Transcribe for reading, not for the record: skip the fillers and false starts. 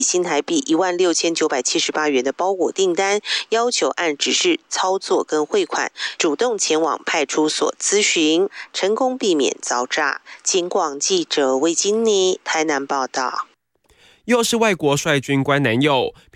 新台币16978元的包裹订单，要求按指示操作跟汇款，主动前往派出所咨询，成功避免遭诈。警广记者魏金妮台南报道。 又是外国帅军官男友，